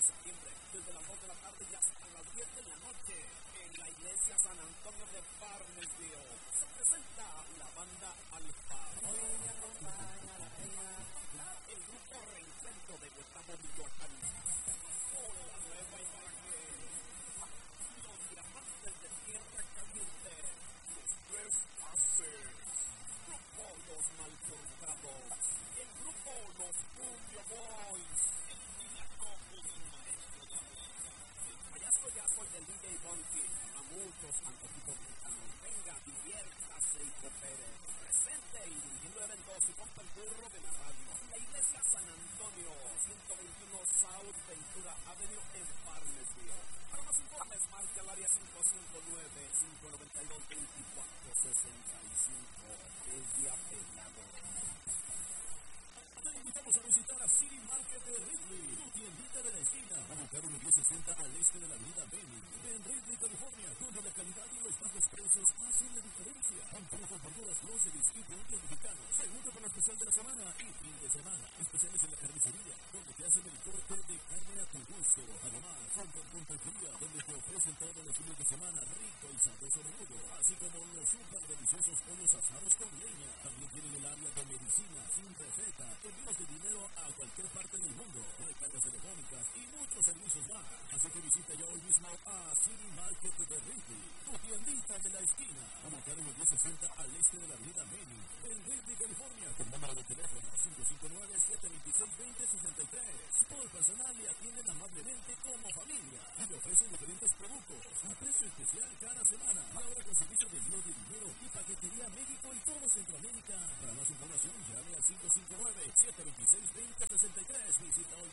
septiembre, desde las 2 de la tarde y hasta las 10 de la noche, en la iglesia San Antonio de Farnesville, se presenta la banda Alfa. Hoy me acompaña la reina, el grupo Reinvento de Gustavo Michoacán. Hola nueva imagen, los diamantes de tierra caliente, los tres fases, grupo Los Malportados, el grupo Los Cumbia Boys, el Pinaco Maestro de la Plaza, el payaso ya soy del DJ Bonky, a muchos antojitos mexicanos. Venga, diviértase y coopere. Presente y dirigiendo eventos y con el burro de la radio. La iglesia San Antonio, 121 South Ventura Avenue en Farnesville. Para más informes, marque al área 559-592-2465. Desde Apelado. Te invitamos a visitar a City Market de Ridley, tu tiendita de la esquina, ubicado en el 1060 al este de la avenida Benning, en Ridley, California, donde la calidad y los bajos precios hacen la diferencia. Antojo con verduras, groceries y productos mexicanos, segundo para el especial de la semana y fin de semana, especiales en la carnicería, donde te hacen el corte de carne a tu gusto. Además, Fondo con Tejería, donde te ofrecen todos los fines de semana rico y sabroso menudo, así como los super deliciosos pollos asados con leña. También tienen el área de medicina sin receta, envíos de dinero a cualquier parte del mundo, recargas telefónicas y muchos servicios más. Así que visita ya hoy mismo a City Market de Ridley, tu tiendita de la esquina, ubicado en el 1060 al este de la avenida Benning, en Ridley, California, con número de teléfono 559-726-2063. Todo el personal le atienden amablemente como familia y le ofrecen diferentes productos a precio especial cada semana. Y ahora con servicio de envío de dinero y paquetería a México y todo Centroamérica. Para más información llame al 559-726-2063. Visita hoy